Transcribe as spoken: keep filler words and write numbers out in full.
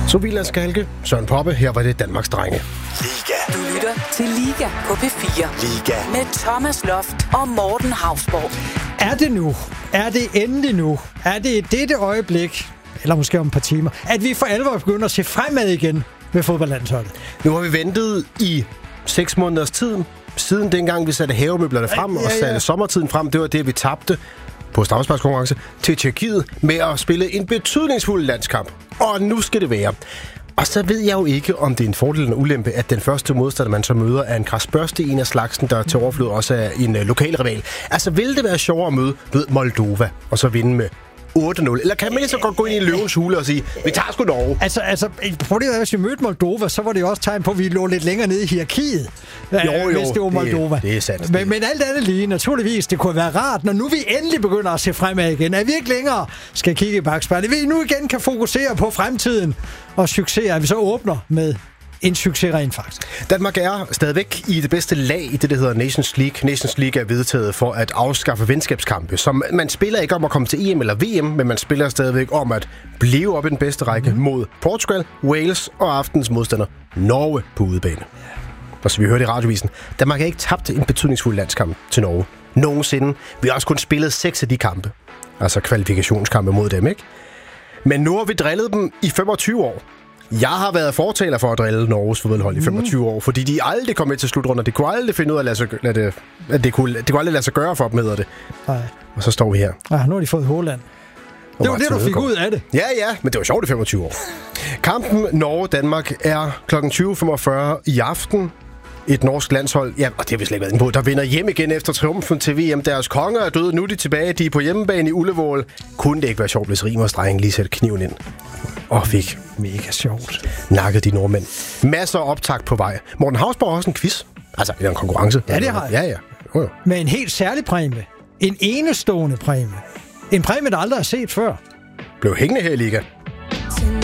Sofie Skalke, Søren Poppe, her var det Danmarks Drenge. Liga. Du lytter til Liga på P fire. Liga. Med Thomas Loft og Morten Hausborg. Er det nu? Er det endelig nu? Er det i dette øjeblik, eller måske om et par timer, at vi for alvor begynder at se fremad igen med fodboldlandsholdet? Nu har vi ventet i seks måneders tid, siden dengang vi satte havemøblerne frem ja, ja, ja. og satte sommertiden frem. Det var det, vi tabte på straffesparkskonkurrence til Tjekkiet med at spille en betydningsfuld landskamp. Og nu skal det være. Og så ved jeg jo ikke, om det er en fordel eller en ulempe, at den første modstander, man så møder, er en krasbørste, en af slagsen, der til overflod også er en uh, lokal rival. Altså, vil det være sjovere at møde ved Moldova og så vinde med otte nul? Eller kan man lige så godt gå ind i løvens hule og sige, vi tager sgu Norge? Altså, altså prøv lige at hvis vi mødte Moldova, så var det jo også tegn på, at vi lå lidt længere nede i hierarkiet. Jo, jo, hvis det var Moldova. Det, det er sandt. Men, men alt andet lige, naturligvis, det kunne være rart, når nu vi endelig begynder at se fremad igen, at vi ikke længere skal kigge i bakspejlet. Vi nu igen kan fokusere på fremtiden og succeser, at vi så åbner med en succes rent faktisk. Danmark er stadigvæk i det bedste lag i det, der hedder Nations League. Nations League er vedtaget for at afskaffe venskabskampe. Så man spiller ikke om at komme til E M eller V M, men man spiller stadigvæk om at blive op i den bedste række mm. mod Portugal, Wales og aftens modstander Norge på udebane. Og så vi hørte i radiovisen, Danmark har ikke tabt en betydningsfuld landskamp til Norge nogensinde. Vi har også kun spillet seks af de kampe. Altså kvalifikationskampe mod dem, ikke? Men nu har vi drillet dem i femogtyve år. Jeg har været fortaler for at drille Norges fodboldhold i femogtyve mm. år, fordi de aldrig kom med til slutrunder. Det kunne aldrig finde ud af at lade sig, lade det, at det kunne, det kunne aldrig lade sig gøre for dem, hedder det. Nej. Og så står vi her. Ah, nu har de fået Haaland. Det var det, du fik ud af det. Ja, ja, men det var sjovt i femogtyve år. Kampen Norge-Danmark er klokken tyve femogfyrre i aften. Et norsk landshold, ja, og det har vi slet ikke været inde på, der vinder hjem igen efter triumfen til V M. Deres konger er døde, nu er de tilbage. De er på hjemmebane i Ullevål. Kunne det ikke være sjovt, hvis Rimers dreng lige sætte kniven ind? Og fik mega sjovt nakket de nordmænd. Masser af optakt på vej. Morten Hausborg har også en quiz. Altså, det er en konkurrence. Ja, det har jeg. Ja, ja. Jo, jo. Med en helt særlig præmie. En enestående præmie. En præmie, der aldrig er set før. Blev hængende her i Liga.